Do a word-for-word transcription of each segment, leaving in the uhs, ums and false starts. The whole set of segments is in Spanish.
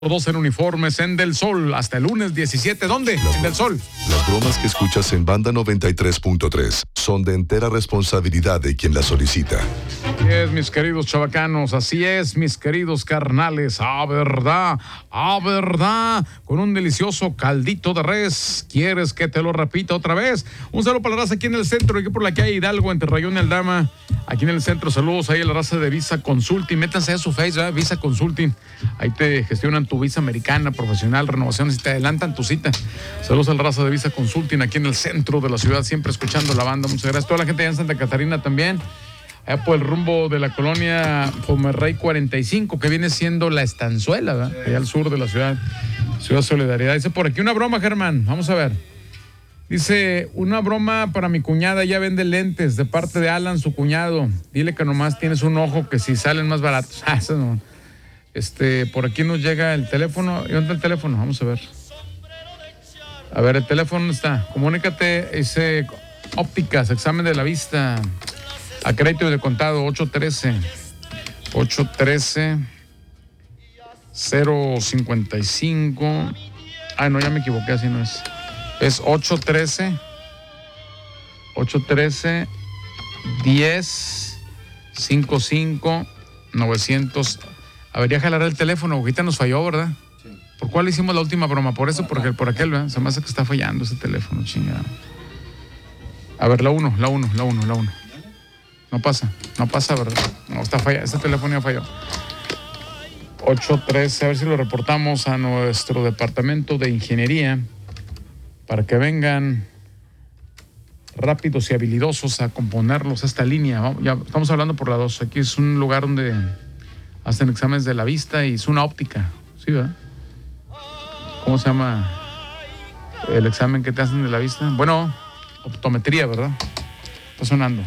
Todos en uniformes en Del Sol, hasta el lunes diecisiete. ¿Dónde? Las, en Del Sol. Las bromas que escuchas en Banda noventa y tres punto tres son de entera responsabilidad de quien las solicita. Así es, mis queridos chavacanos, así es, mis queridos carnales. Ah, verdad, ah, verdad, con un delicioso caldito de res. ¿Quieres que te lo repita otra vez? Un saludo para la raza aquí en el centro, aquí por la calle Hidalgo, entre Rayón y Aldama. Aquí en el centro, saludos ahí a la raza de Visa Consulting. Métanse a su face, ¿eh? Visa Consulting. Ahí te gestionan tu visa americana, profesional, renovaciones y te adelantan tu cita. Saludos a la raza de Visa Consulting aquí en el centro de la ciudad, siempre escuchando la banda. Muchas gracias. Toda la gente allá en Santa Catarina también. Allá por el rumbo de la colonia Pomerrey cuarenta y cinco, que viene siendo la Estanzuela, ¿verdad? Allá al sur de la ciudad. Ciudad Solidaridad. Dice por aquí una broma, Germán. Vamos a ver. Dice, una broma para mi cuñada, ya vende lentes, de parte de Alan, su cuñado. Dile que nomás tienes un ojo que si salen más baratos. Ah, eso no. Este, por aquí nos llega el teléfono. ¿Y dónde está el teléfono? Vamos a ver. A ver, el teléfono ¿dónde está? Comunícate, dice ópticas, examen de la vista. A crédito de contado, ocho uno tres. ocho uno tres cero cinco cinco. Ay, no, ya me equivoqué, así no es. Es ocho uno tres ocho uno tres diez cincuenta y cinco novecientos. A ver, ya jalará el teléfono, ahorita nos falló, ¿verdad? Sí. ¿Por cuál hicimos la última broma? ¿Por eso? Porque por aquel, ¿verdad? Se me hace que está fallando ese teléfono, chingada. A ver, la uno, la uno, la uno, la uno. No pasa, no pasa, ¿verdad? No, está fallado, ese teléfono ya falló. ocho tres, a ver si lo reportamos a nuestro departamento de ingeniería para que vengan rápidos y habilidosos a componerlos a esta línea. Ya estamos hablando por la dos. Aquí es un lugar donde hacen exámenes de la vista y es una óptica, ¿sí, verdad? ¿Cómo se llama el examen que te hacen de la vista? Bueno, optometría, ¿verdad? Está sonando.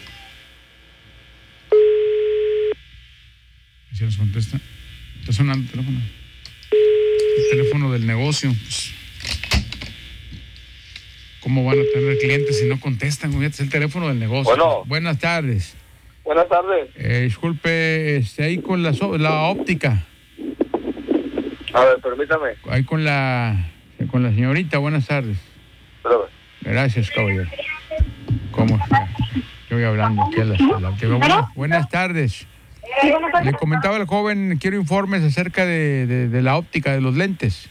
Si nos contesta. Está sonando el teléfono. El teléfono del negocio. Pues, ¿cómo van a tener clientes si no contestan? Es el teléfono del negocio. Bueno. Buenas tardes. Buenas tardes. Eh, disculpe, este, ahí con la, la óptica. A ver, permítame. Ahí con la con la señorita, buenas tardes. Espérame. Gracias, caballero. ¿Cómo está? Yo voy hablando aquí a la sala. Buenas, buenas tardes. Le comentaba al joven, quiero informes acerca de, de, de la óptica, de los lentes.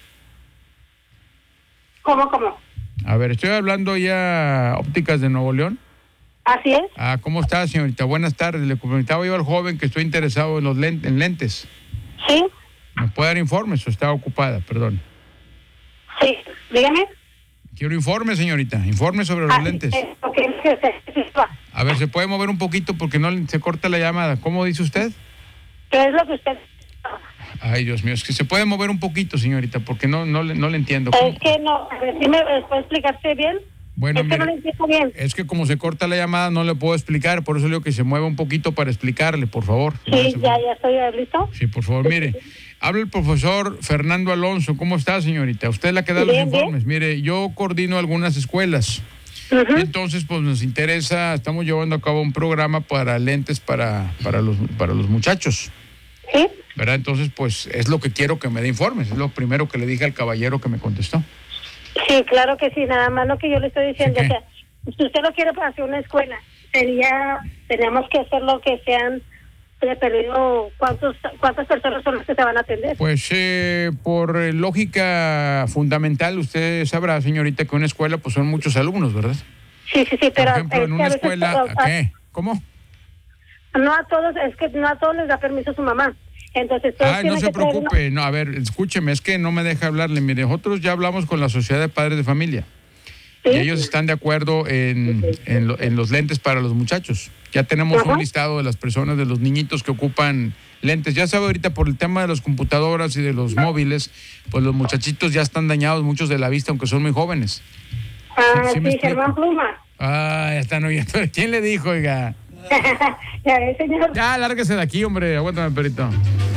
¿Cómo, cómo? A ver, estoy hablando ya ópticas de Nuevo León. Así es. Ah, ¿cómo está, señorita? Buenas tardes. Le comentaba yo al joven que estoy interesado en los lentes, en lentes. Sí. ¿Me puede dar informes o está ocupada? Perdón. Sí, dígame. Quiero informes, señorita. Informes sobre los ah, lentes. Eh, okay. A ver, ¿se puede mover un poquito porque no se corta la llamada? ¿Cómo dice usted? ¿Qué es lo que usted...? Ay, Dios mío, es que se puede mover un poquito, señorita, porque no no, le, no le entiendo. Es ¿Cómo? que no, a ver, ¿sí me puede explicarte bien? Bueno, es que mire, no le entiendo bien. Es que como se corta la llamada no le puedo explicar, por eso le digo que se mueva un poquito para explicarle, por favor. Sí, ya, ya estoy listo. Sí, por favor, mire. Habla el profesor Fernando Alonso. ¿Cómo está, señorita? Usted es la que da Bien, los informes. bien. Mire, yo coordino algunas escuelas. Uh-huh. Entonces, pues nos interesa, estamos llevando a cabo un programa para lentes para, para, los, para los muchachos. Sí. ¿Verdad? Entonces, pues es lo que quiero que me dé informes. Es lo primero que le dije al caballero que me contestó. Sí, claro que sí. Nada más lo que yo le estoy diciendo. ¿Sí, o sea, si usted lo quiere para hacer una escuela, sería, tenemos que hacer lo que sean de perdido. ¿Cuántos, ¿Cuántas personas son las que se van a atender? Pues eh, por eh, lógica fundamental, usted sabrá, señorita, que una escuela pues son muchos alumnos, ¿verdad? Sí, sí, sí, pero... Por ejemplo, en una escuela, ¿a qué? ¿Cómo? No a todos, es que no a todos les da permiso su mamá. Entonces, ah, no se preocupe, no, a ver, escúcheme, es que no me deja hablarle. Mire, nosotros ya hablamos con la Sociedad de Padres de Familia. ¿Sí? Y ellos están de acuerdo en, en, lo, en los lentes para los muchachos. Ya tenemos Ajá. un listado de las personas, de los niñitos que ocupan lentes. Ya sabe, ahorita por el tema de las computadoras y de los móviles, pues los muchachitos ya están dañados, muchos de la vista, aunque son muy jóvenes. Ah, sí, sí Germán Pluma. Ah, ya están oyendo. ¿Quién le dijo, oiga? Ya ves, señor. Ya, lárguese de aquí, hombre. Aguántame, perito.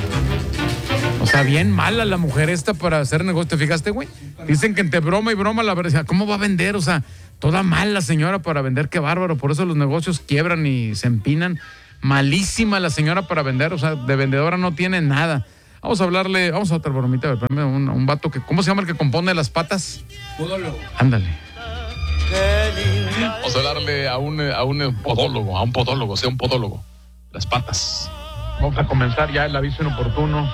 O sea, bien mala la mujer esta para hacer negocio. ¿Te fijaste, güey? Dicen que entre broma y broma la verdad. ¿Cómo va a vender? O sea, toda mala señora para vender. Qué bárbaro. Por eso los negocios quiebran y se empinan. Malísima la señora para vender. O sea, de vendedora no tiene nada. Vamos a hablarle, vamos a otra bromita, un, un vato que, ¿cómo se llama el que compone las patas? Podólogo. Ándale. Vamos a hablarle a un, a un podólogo, a un podólogo, sea un podólogo. Las patas. Vamos a comenzar ya el aviso inoportuno.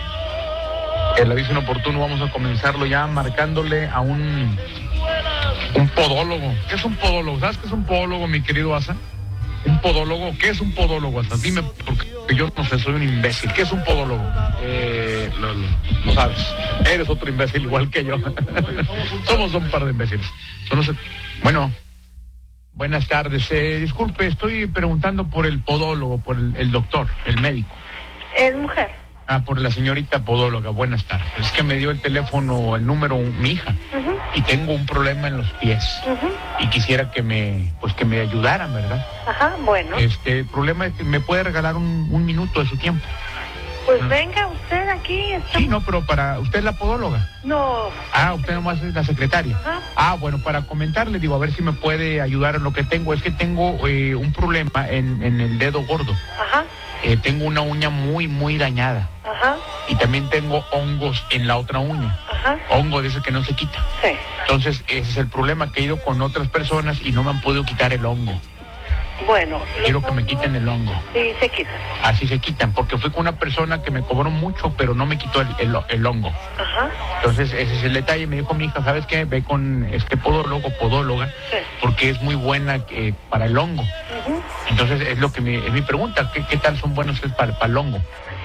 El aviso inoportuno vamos a comenzarlo ya marcándole a un, un podólogo. ¿Qué es un podólogo? ¿Sabes qué es un podólogo, mi querido Asa? ¿Un podólogo? ¿Qué es un podólogo, Asa? Dime, porque yo no sé, soy un imbécil. ¿Qué es un podólogo? Eh, lo, lo, No sabes. Eres otro imbécil igual que yo. Somos un par de imbéciles. Son los... Bueno, buenas tardes. Eh, disculpe, estoy preguntando por el podólogo, por el, el doctor, el médico. Es mujer. Ah, por la señorita podóloga. Buenas tardes. Es que me dio el teléfono, el número, mi hija. Uh-huh. Y tengo un problema en los pies. Uh-huh. Y quisiera que me, pues que me ayudaran, ¿verdad? Ajá, bueno. Este, el problema es que me puede regalar un, un minuto de su tiempo. Pues venga usted aquí. Está... Sí, no, pero para... ¿Usted es la podóloga? No. Ah, usted nomás es la secretaria. Ajá. Ah, bueno, para comentarle, digo, a ver si me puede ayudar en lo que tengo. Es que tengo eh, un problema en, en el dedo gordo. Ajá. Eh, tengo una uña muy, muy dañada. Ajá. Y también tengo hongos en la otra uña. Ajá. Hongo de ese que no se quita. Sí. Entonces, ese es el problema, que he ido con otras personas y no me han podido quitar el hongo. Bueno. Quiero que me quiten el hongo. Sí, se quita. Así se quitan, porque fui con una persona que me cobró mucho, pero no me quitó el, el, el hongo. Ajá. Entonces, ese es el detalle. Me dijo mi hija, ¿sabes qué? Ve con este podólogo, podóloga, Sí. porque es muy buena eh, para el hongo. Uh-huh. Entonces, es lo que me, es mi pregunta. ¿Qué, qué tal son buenos para, para el hongo?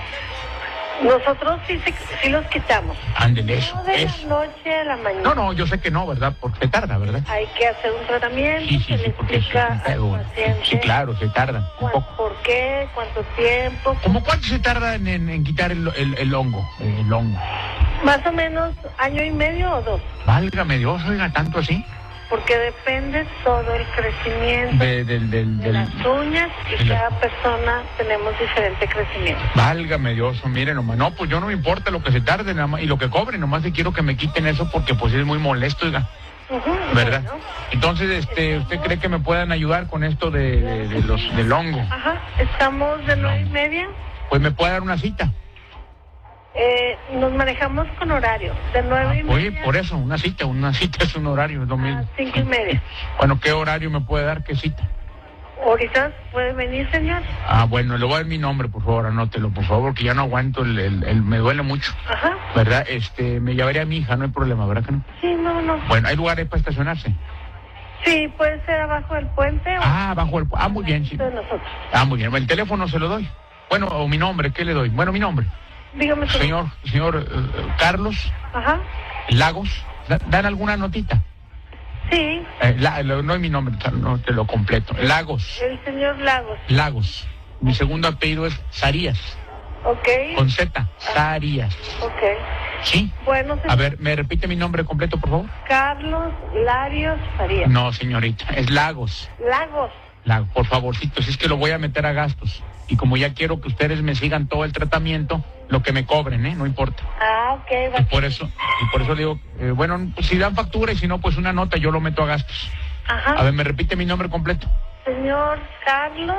Nosotros sí, se, sí los quitamos. Ándele, eso, No de eso. la noche a la mañana. No, no, yo sé que no, ¿verdad? Porque se tarda, ¿verdad? Hay que hacer un tratamiento. Sí, sí, se sí, le porque es explica un pedo. al Sí, paciente sí, claro, se tarda un cuán- poco. ¿Por qué? ¿Cuánto tiempo? ¿Cómo cuánto se tarda en, en, en quitar el, el, el hongo? El hongo. Más o menos año y medio o dos. Válgame Dios, oiga, tanto así. Porque depende todo el crecimiento De, del, del, de del, las uñas y de la- cada persona tenemos diferente crecimiento. Válgame Dios, miren nomás. No, pues yo no me importa lo que se tarde nada más, y lo que cobre, nomás que quiero que me quiten eso porque pues es muy molesto, oiga. Ujú, ¿Verdad? bueno. Entonces, este, ¿usted cree que me puedan ayudar con esto de, de, de los del hongo? Ajá, estamos de nueve y media. Pues me puede dar una cita. Eh, nos manejamos con horario, de nueve y Oye, media por eso, una cita, una cita es un horario, es lo mismo. a cinco y media. Bueno, ¿qué horario me puede dar? ¿Qué cita? Ahorita puede venir, señor. Ah, bueno, le voy a dar mi nombre, por favor, anótelo, por favor, porque ya no aguanto, el, el, el- me duele mucho, Ajá. ¿verdad? Este, me llevaré a mi hija, no hay problema, ¿verdad que no? Sí, no, no. Bueno, ¿hay lugares para estacionarse? Sí, puede ser abajo del puente o Ah, bajo el... Ah, muy bien, sí. de nosotros. Ah, muy bien, el teléfono se lo doy. Bueno, o mi nombre, ¿qué le doy? Bueno, mi nombre. Dígame, Señor, señor eh, Carlos Ajá. Lagos, ¿da- ¿dan alguna notita? Sí, Eh, la- lo- no es mi nombre, no te lo completo. Lagos, el señor Lagos. Lagos. Mi segundo apellido es Sarías, Ok. con Z, Sarías. Ok. ¿Sí? Bueno, señor. A ver, ¿me repite mi nombre completo, por favor? Carlos Larios Farías. No, señorita, es Lagos. Lagos. Lagos, por favorcito, si es que lo voy a meter a gastos. Y como ya quiero que ustedes me sigan todo el tratamiento, lo que me cobren, ¿eh? No importa. Ah, ok. Y va. por eso, y por eso digo, eh, bueno, pues si dan factura y si no, pues una nota, yo lo meto a gastos. Ajá. A ver, ¿me repite mi nombre completo? Señor Carlos.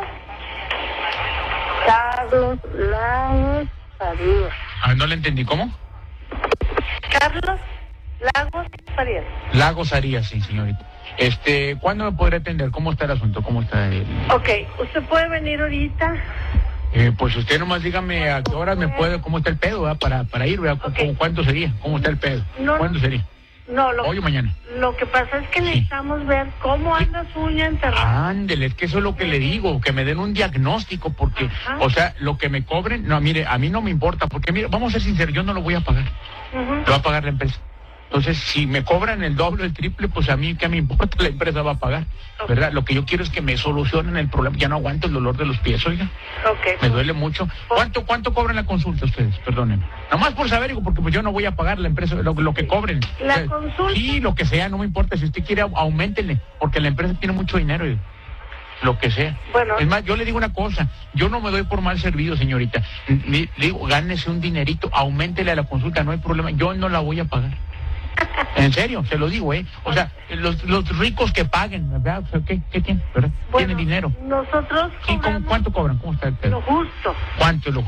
Carlos Lagos Farías. A ver, no le entendí, ¿cómo? Carlos Lagos Farías. Lagos Arías, sí, señorita. Este, ¿cuándo me podré atender? ¿Cómo está el asunto? ¿Cómo está el...? Ok, usted puede venir ahorita. Eh, pues usted nomás dígame a qué hora me puede, cómo está el pedo, ¿verdad? Para, para ir, ¿verdad? Ok. ¿Cómo- ¿Cuánto sería? ¿Cómo está el pedo? No, ¿Cuándo sería? No, lo, ¿Hoy o mañana? lo que pasa es que Sí. necesitamos ver cómo anda su uña enterrada. Ándele, es que eso es lo que le digo, que me den un diagnóstico, porque, Ajá. o sea, lo que me cobren, no, mire, a mí no me importa, porque mire, vamos a ser sinceros, yo no lo voy a pagar, Ujú. lo va a pagar la empresa. Entonces, si me cobran el doble, el triple, pues a mí, ¿qué me importa? La empresa va a pagar, ¿verdad? Lo que yo quiero es que me solucionen el problema. Ya no aguanto el dolor de los pies, oiga. Ok. Me duele mucho. ¿Cuánto cuánto cobran la consulta ustedes? Perdónenme. Nomás por saber, digo, porque pues yo no voy a pagar la empresa lo, lo que cobren. La O sea, consulta. Sí, lo que sea, no me importa. Si usted quiere, auméntenle, porque la empresa tiene mucho dinero, digo. Lo que sea. Bueno. Es más, yo le digo una cosa, yo no me doy por mal servido, señorita. Le digo, gánese un dinerito, auméntele a la consulta, no hay problema, yo no la voy a pagar. En serio, se lo digo, ¿eh? O sea, los, los ricos que paguen, ¿verdad? O sea, ¿qué, qué tienen? ¿Verdad? Bueno, Tienen dinero. Nosotros Sí, ¿cómo- cobramos ¿cuánto cobran? ¿Cómo está el pedo? lo justo. ¿Cuánto es lo justo?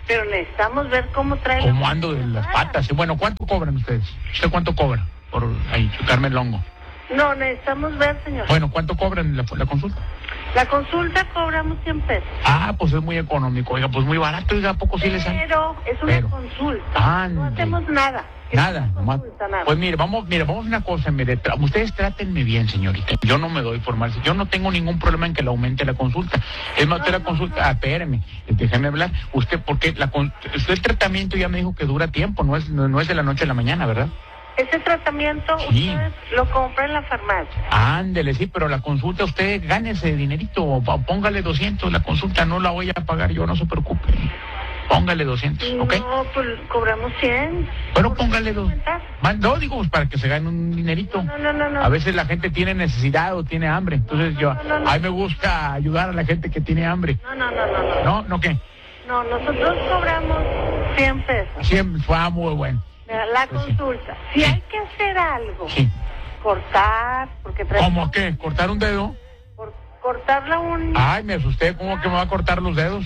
Pero necesitamos ver cómo trae... ¿Cómo ando de las patas? Y bueno, ¿cuánto cobran ustedes? ¿Usted cuánto cobra por ahí chutarme el hongo? No, necesitamos ver, señor. Bueno, ¿cuánto cobran la, la consulta? La consulta cobramos cien pesos. Ah, pues es muy económico. Oiga, pues muy barato. Oiga, ¿a poco sí les sale? Pero es una Pero. consulta. Ande. No hacemos nada. Es Nada, una nomás. consulta, nada. Pues mire, vamos, mire, vamos a una cosa, mire, tra- ustedes trátenme bien, señorita. Yo no me doy por mal. Yo no tengo ningún problema en que le aumente la consulta. Es más, usted la consulta, ah, espéreme, déjeme hablar. Usted, porque la con- usted el tratamiento ya me dijo que dura tiempo, no es, no, no es de la noche a la mañana, ¿verdad? Ese tratamiento Sí. usted lo compra en la farmacia. Ándele, sí, pero la consulta usted gane ese dinerito, o p- póngale doscientos, la consulta no la voy a pagar yo, no se preocupe. Póngale doscientos, ¿ok? No, pues cobramos cien. Bueno, póngale dos. aumentar? Ma- No, digo, pues para que se gane un dinerito. No, no, no, no. A veces la gente tiene necesidad o tiene hambre, entonces yo, No, no, no. a mí me gusta ayudar a la gente que tiene hambre. No, no, no, no, no. ¿No? ¿No qué? No, nosotros cobramos cien pesos. Siempre fue ah, muy bueno. Mira, la Pues sí. consulta. Si hay que hacer algo, Sí. cortar, porque trae... ¿Cómo qué? ¿Cortar un dedo? Por, cortar la uña. Ay, me asusté, ¿cómo que me va a cortar los dedos?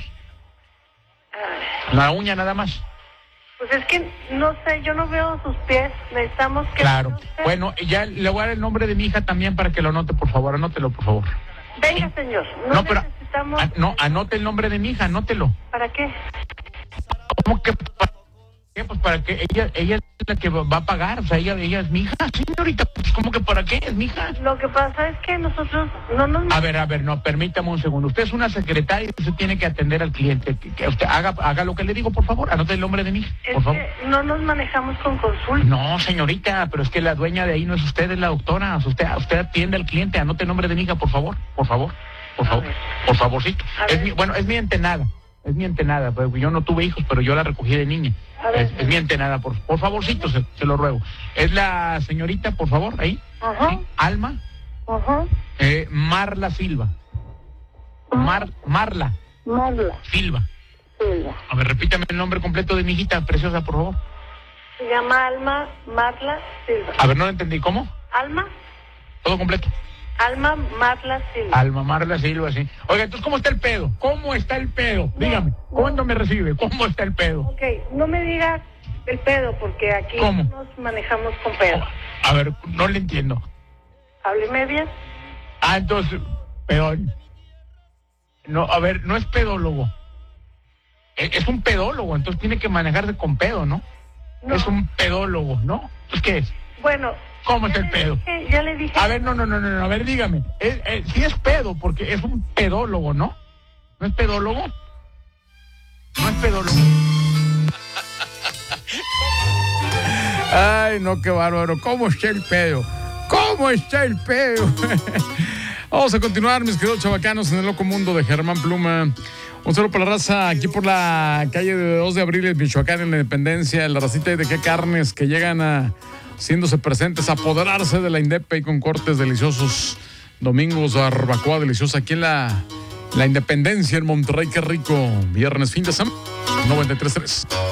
Ay, La uña nada más. pues es que, no sé, yo no veo sus pies. Necesitamos que... Claro. no sé. Bueno, ya le voy a dar el nombre de mi hija también para que lo anote, por favor, anótelo, por favor. Venga, señor. No, No, pero- necesitamos... Ah, no, anote el nombre de mi hija, anótelo. ¿Para qué? ¿Cómo que para qué? Pues para que ella, ella es la que va a pagar, o sea, ella, ella es mi hija, señorita, pues ¿cómo que para qué? Es mi hija. Lo que pasa es que nosotros no nos... A ver, a ver, no, permítame un segundo. Usted es una secretaria y usted tiene que atender al cliente. Que, que usted haga, haga lo que le digo, por favor. Anote el nombre de mi hija, Es por favor. que no nos manejamos con consulta. No, señorita, pero es que la dueña de ahí no es usted, es la doctora. O sea, Usted, usted atiende al cliente. Anote el nombre de mi hija, por favor, por favor, por A favor, ver. por favorcito. A Es ver. mi, bueno, es mi entenada, es mi entenada. Pues yo no tuve hijos, pero yo la recogí de niña. A ver. Es, es mi entenada, por, por favorcito, se, se lo ruego. Es la señorita, por favor, ahí. Ajá, ¿Sí? Alma ajá. eh, Marla Silva. Mar, Marla Marla Silva. Silva. A ver, repítame el nombre completo de mi hijita preciosa, por favor. Se llama Alma Marla Silva. A ver, no lo entendí. ¿Cómo? Alma, Todo completo. Alma Marla Silva. Alma Marla Silva, sí. Oiga, entonces, ¿cómo está el pedo? ¿Cómo está el pedo? Dígame, ¿cuándo me recibe? ¿Cómo está el pedo? Ok, no me diga el pedo, porque aquí ¿Cómo? nos manejamos con pedo. A ver, no le entiendo. Hábleme bien. Ah, entonces, peón. No, a ver, no es pedólogo. Es, es un pedólogo, entonces tiene que manejarse con pedo, ¿no? No. Es un pedólogo, ¿no? Entonces, ¿qué es? Bueno. ¿Cómo ya está el le pedo? dije- ya le dije. A ver, no, no, no, no, no, a ver, dígame. Es, es, sí es pedo, porque es un pedólogo, ¿no? ¿No es pedólogo? No es pedólogo. Ay, no, qué bárbaro. ¿Cómo está el pedo? ¿Cómo está el pedo? Vamos a continuar, mis queridos chavacanos, en el loco mundo de Germán Pluma. Un saludo para la raza aquí por la calle de dos de abril en Michoacán, en la Independencia, la racita de qué carnes que llegan a, haciéndose presentes, a apoderarse de la Indepe y con cortes deliciosos. Domingos, barbacoa deliciosa aquí en la, la Independencia, en Monterrey, qué rico. Viernes, fin de semana, noventa y tres punto tres.